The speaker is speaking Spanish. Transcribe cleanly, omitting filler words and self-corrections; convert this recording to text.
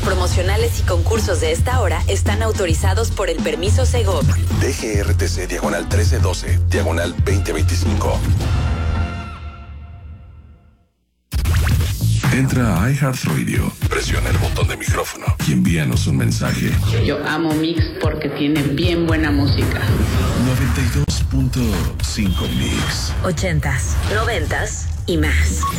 promocionales y concursos de esta hora están autorizados por el permiso Segov. DGRTC /1312, /2025. Entra a iHeartRadio, presiona el botón de micrófono y envíanos un mensaje. Yo amo Mix porque tiene bien buena música. 92.5 Mix. 80s, 90s y más.